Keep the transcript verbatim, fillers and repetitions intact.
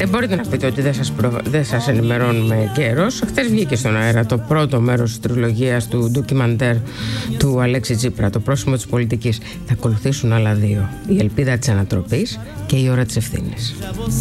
Δεν μπορείτε να πείτε ότι δεν σας, προ... δεν σας ενημερώνουμε καιρός. Χθες βγήκε στον αέρα το πρώτο μέρος της τριλογίας του ντοκιμαντέρ του Αλέξη Τσίπρα, το πρόσημο της πολιτικής. Θα ακολουθήσουν άλλα δύο: η ελπίδα της ανατροπής και η ώρα της ευθύνης.